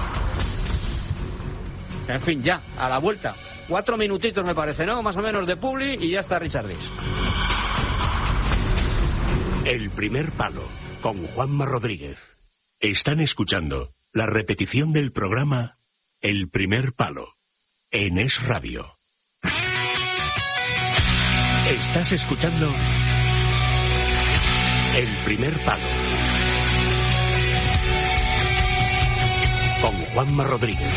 En fin, ya, a la vuelta. 4 minutitos me parece, ¿no? Más o menos de publi y ya está Richard Dis. El primer palo, con Juanma Rodríguez. Están escuchando la repetición del programa El primer palo, en Es Radio. Estás escuchando El primer palo, con Juanma Rodríguez.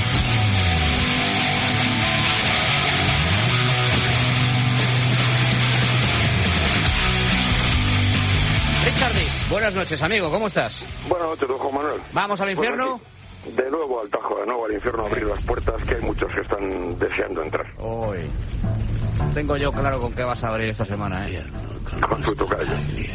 Richard Dis, buenas noches, amigo, ¿cómo estás? Buenas noches, don Juan Manuel. ¿Vamos al infierno? Pues de nuevo al Tajo, de nuevo al infierno, a abrir las puertas, que hay muchos que están deseando entrar. Hoy. Tengo yo claro con qué vas a abrir esta semana, Con su tocayo.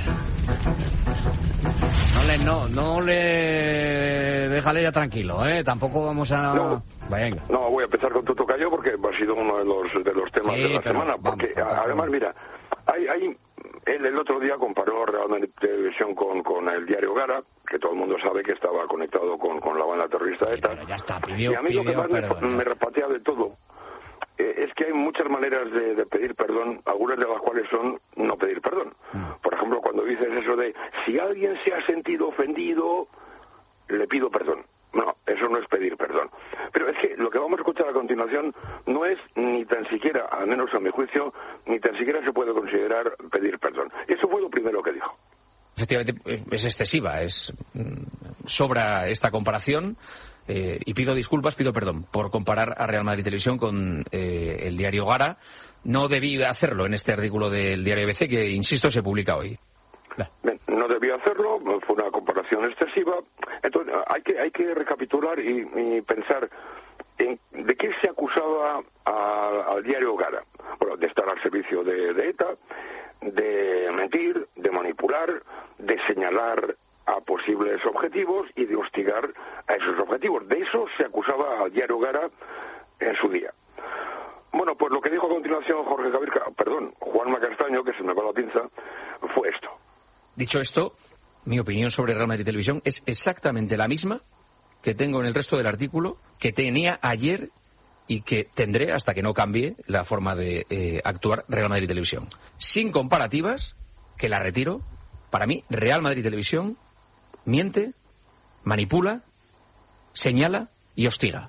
No le... Déjale ya tranquilo, Tampoco vamos a... No, venga. No, voy a empezar con tu tocayo porque ha sido uno de los temas de la semana. Porque además, mira, el otro día comparó realmente televisión con el diario Gara, que todo el mundo sabe que estaba conectado con la banda terrorista ETA. Ya está, y a mí lo que más me repatea de todo es que hay muchas maneras de pedir perdón, algunas de las cuales son no pedir perdón. Por ejemplo, cuando dices eso de si alguien se ha sentido ofendido, le pido perdón. No, eso no es pedir perdón. Pero es que lo que vamos a escuchar a continuación no es ni tan siquiera, al menos a mi juicio, ni tan siquiera se puede considerar pedir perdón. Eso fue lo primero que dijo. Efectivamente, es excesiva, sobra esta comparación. Y pido disculpas, pido perdón por comparar a Real Madrid Televisión con el diario Gara. No debí hacerlo en este artículo del diario ABC que, insisto, se publica hoy. Bien, no debió hacerlo, fue una comparación excesiva. Entonces hay que recapitular y pensar de qué se acusaba al diario Gara. Bueno, de estar al servicio de ETA, de mentir, de manipular, de señalar a posibles objetivos y de hostigar a esos objetivos. De eso se acusaba al diario Gara en su día. Bueno, pues lo que dijo dijo a continuación Juanma Castaño, que se me va la pinza, fue esto. Dicho esto, mi opinión sobre Real Madrid Televisión es exactamente la misma que tengo en el resto del artículo, que tenía ayer y que tendré hasta que no cambie la forma de actuar Real Madrid Televisión. Sin comparativas, que la retiro, para mí Real Madrid Televisión miente, manipula, señala y hostiga.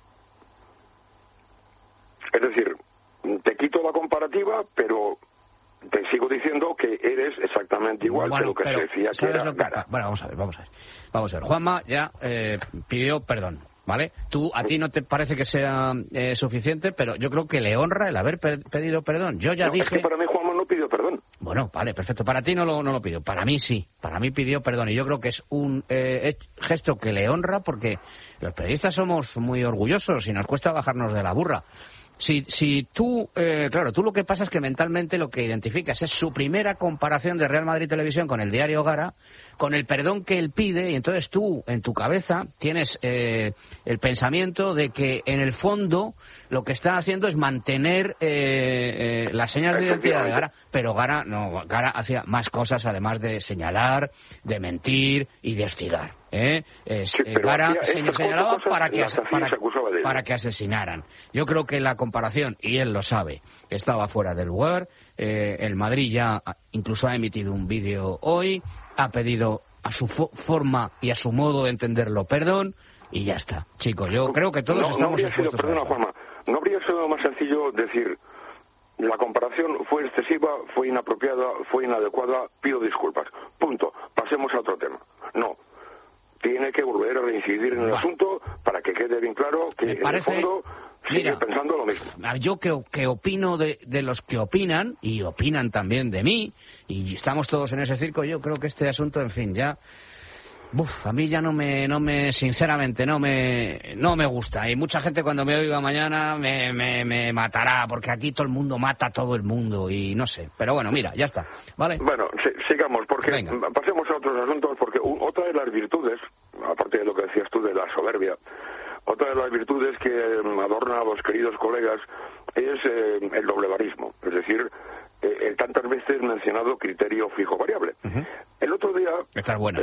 Es decir, te quito la comparativa, pero te sigo diciendo que eres exactamente igual que lo que se decía que era Gara. Bueno, vamos a ver. Juanma ya pidió perdón, ¿vale? A ti no te parece que sea suficiente, pero yo creo que le honra el haber pedido perdón. Yo ya dije... Es que para mí Juanma no pidió perdón. Bueno, vale, perfecto. Para ti no lo pidió. Para mí sí. Para mí pidió perdón. Y yo creo que es un gesto que le honra, porque los periodistas somos muy orgullosos y nos cuesta bajarnos de la burra. Si tú, claro, tú lo que pasa es que mentalmente lo que identificas es su primera comparación de Real Madrid Televisión con el diario Gara, con el perdón que él pide, y entonces tú, en tu cabeza, tienes el pensamiento de que, en el fondo, lo que está haciendo es mantener las señas de identidad de Gara, pero Gara hacía más cosas, además de señalar, de mentir y de hostigar. Gara señalaba para que asesinaran. Yo creo que la comparación, y él lo sabe, estaba fuera del lugar. El Madrid ya incluso ha emitido un vídeo hoy, ha pedido a su forma y a su modo de entenderlo perdón, y ya está. Chicos, yo creo que todos estamos expuestos. Perdona, Juanma, ¿no habría sido más sencillo decir: la comparación fue excesiva, fue inapropiada, fue inadecuada, pido disculpas, punto, pasemos a otro tema? No, tiene que volver a reincidir en el asunto para que quede bien claro que en el fondo sigue pensando lo mismo. Yo que opino de los que opinan, y opinan también de mí, y estamos todos en ese circo. Yo creo que este asunto, en fin, ya... a mí ya sinceramente no me gusta. Y mucha gente, cuando me oiga mañana, me matará, porque aquí todo el mundo mata a todo el mundo, y no sé. Pero bueno, mira, ya está, ¿vale? Bueno, sigamos, porque pasemos a otros asuntos, porque otra de las virtudes, aparte de lo que decías tú de la soberbia, otra de las virtudes que adorna a los queridos colegas es el doblevarismo, es decir, el tantas veces mencionado criterio fijo variable. El otro día... Estar buena.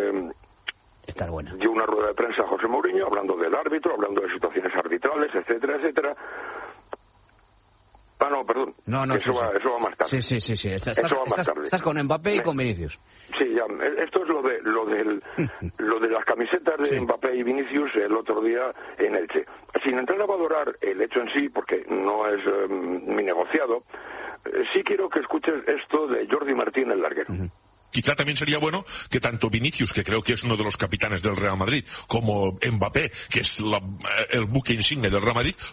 Dio una rueda de prensa a José Mourinho, hablando del árbitro, hablando de situaciones arbitrales, etcétera, etcétera. No, perdón. Eso va más tarde. Sí. Estás con Mbappé y con Vinicius. Sí, ya. Esto es lo de las camisetas de Mbappé y Vinicius el otro día en Elche. Sin entrar a valorar el hecho en sí, porque no es mi negociado, sí quiero que escuches esto de Jordi Martín, el larguero. Quizá también sería bueno que tanto Vinicius, que creo que es uno de los capitanes del Real Madrid, como Mbappé, que es el buque insigne del Real Madrid,